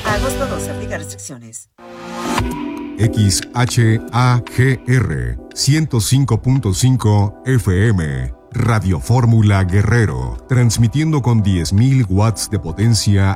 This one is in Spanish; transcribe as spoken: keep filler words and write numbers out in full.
Agosto doce, aplica restricciones. X H A G R ciento cinco punto cinco F M, Radio Fórmula Guerrero, transmitiendo con diez mil watts de potencia